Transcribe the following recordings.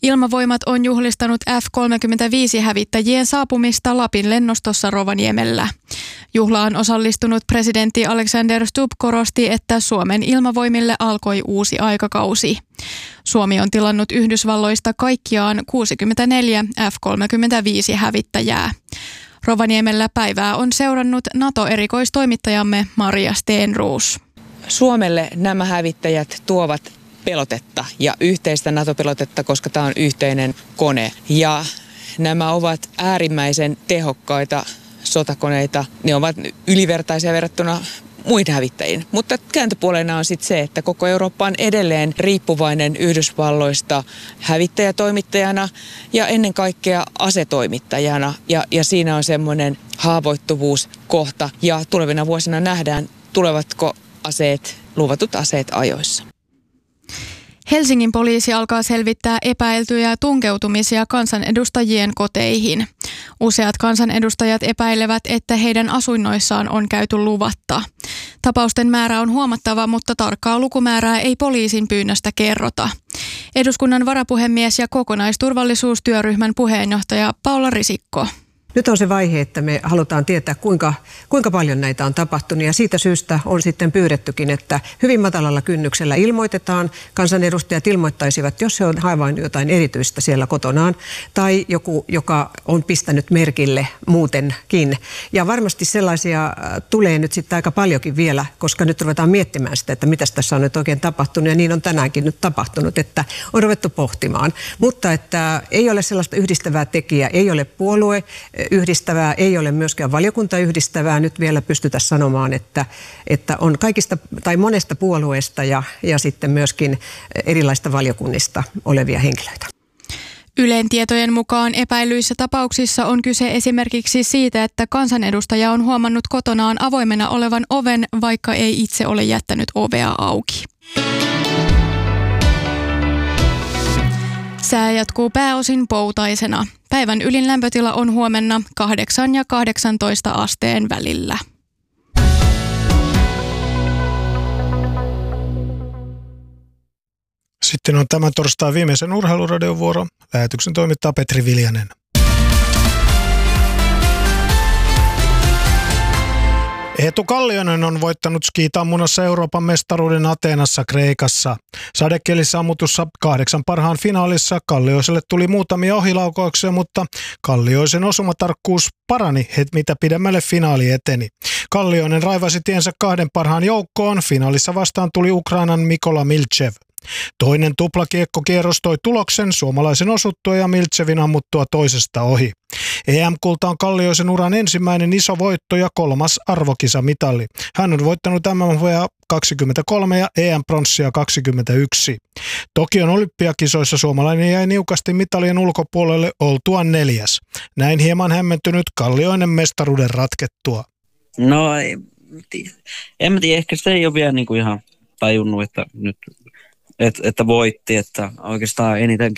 Ilmavoimat on juhlistanut F-35-hävittäjien saapumista Lapin lennostossa Rovaniemellä. Juhlaan osallistunut presidentti Alexander Stubb korosti, että Suomen ilmavoimille alkoi uusi aikakausi. Suomi on tilannut Yhdysvalloista kaikkiaan 64 F-35-hävittäjää. Rovaniemellä päivää on seurannut NATO-erikoistoimittajamme Maria Stenroos. Suomelle nämä hävittäjät tuovat pelotetta ja yhteistä NATO-pelotetta, koska tämä on yhteinen kone. Ja nämä ovat äärimmäisen tehokkaita sotakoneita. Ne ovat ylivertaisia verrattuna muihin hävittäjiin. Mutta kääntöpuolena on sitten se, että koko Eurooppa on edelleen riippuvainen Yhdysvalloista hävittäjätoimittajana ja ennen kaikkea asetoimittajana. Ja siinä on semmoinen haavoittuvuuskohta ja tulevina vuosina nähdään, tulevatko luvatut aseet ajoissa. Helsingin poliisi alkaa selvittää epäiltyjä tunkeutumisia kansanedustajien koteihin. Useat kansanedustajat epäilevät, että heidän asuinnoissaan on käyty luvatta. Tapausten määrä on huomattava, mutta tarkkaa lukumäärää ei poliisin pyynnöstä kerrota. Eduskunnan varapuhemies ja kokonaisturvallisuustyöryhmän puheenjohtaja Paula Risikko. Nyt on se vaihe, että me halutaan tietää, kuinka paljon näitä on tapahtunut, ja siitä syystä on sitten pyydettykin, että hyvin matalalla kynnyksellä ilmoitetaan. Kansanedustajat ilmoittaisivat, jos se on havainnut jotain erityistä siellä kotonaan tai joku, joka on pistänyt merkille muutenkin. Ja varmasti sellaisia tulee nyt sitten aika paljonkin vielä, koska nyt ruvetaan miettimään sitä, että mitä tässä on nyt oikein tapahtunut, ja niin on tänäänkin nyt tapahtunut, että on ruvettu pohtimaan. Mutta että ei ole sellaista yhdistävää tekijää, ei ole puolue yhdistävää, ei ole myöskään valiokunta yhdistävää. Nyt vielä pystytä sanomaan, että on kaikista tai monesta puolueesta ja sitten myöskin erilaista valiokunnista olevia henkilöitä. Ylen tietojen mukaan epäilyissä tapauksissa on kyse esimerkiksi siitä, että kansanedustaja on huomannut kotonaan avoimena olevan oven, vaikka ei itse ole jättänyt ovea auki. Sää jatkuu pääosin poutaisena. Päivän ylin lämpötila on huomenna 8 ja 18 asteen välillä. Sitten on tämän torstain viimeisen urheiluradion vuoro. Lähetyksen toimittaa Petri Viljanen. Eetu Kallioinen on voittanut skiitammunassa Euroopan mestaruuden Ateenassa Kreikassa. Sadekelissä ammutussa 8 parhaan finaalissa Kallioiselle tuli muutamia ohilaukauksia, mutta Kallioisen osumatarkkuus parani, mitä pidemmälle finaali eteni. Kallioinen raivasi tiensä 2 parhaan joukkoon. Finaalissa vastaan tuli Ukrainan Mikola Milchev. Toinen tuplakiekkokierros toi tuloksen suomalaisen osuttua ja Milchevin ammuttua toisesta ohi. EM-kulta on Kallioisen uran ensimmäinen iso voitto ja 3. arvokisamitalli. Hän on voittanut MM-voja 23 ja EM-pronssia 21. Tokion olympiakisoissa suomalainen jäi niukasti mitalien ulkopuolelle oltuaan 4. Näin hieman hämmentynyt Kallioinen mestaruuden ratkettua. No en mä tiedä, ehkä sitä ei ole vielä niin kuin ihan tajunnut, että nyt että voitti, että oikeastaan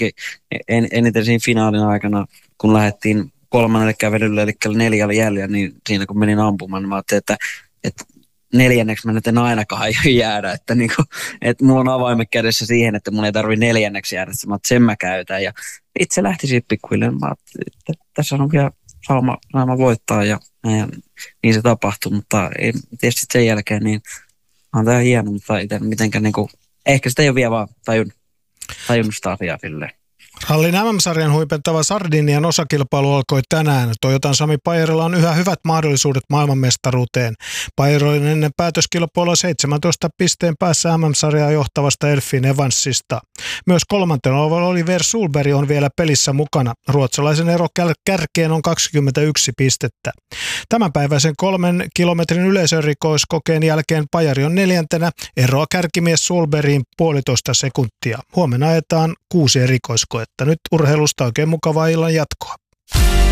eniten siinä finaalin aikana, kun lähdettiin 3. kävelylle, eli 4 jäljellä, niin siinä kun menin ampumaan, niin mä ajattelin, että 4. mä nyt en ainakaan jäädä, että mulla on avaimet kädessä siihen, että mun ei tarvitse 4. jäädä, että sen mä käytän, ja itse lähti siitä pikkuhiljaa, mä ajattelin, että tässä on vielä saama voittaa, ja niin se tapahtui, mutta ei, tietysti sen jälkeen, niin on tää hieno, mutta mitenkään ehkä sitä ei ole vielä vaan tajunnut sitä asiaa silleen. Rallin MM-sarjan huipentava Sardinian osakilpailu alkoi tänään. Toyotan Sami Pajerilla on yhä hyvät mahdollisuudet maailmanmestaruuteen. Pajer oli ennen päätöskilpailua 17 pisteen päässä MM-sarjaa johtavasta Elfin Evansista. Myös 3. Oliver Sulberg on vielä pelissä mukana. Ruotsalaisen ero kärkeen on 21 pistettä. Tämänpäiväisen 3 kilometrin yleisörikoiskokeen jälkeen Pajari on 4. Eroa kärkimies Sulbergiin 1,5 sekuntia. Huomenna ajetaan 6 erikoiskoetta. Nyt urheilusta oikein mukavaa illan jatkoa.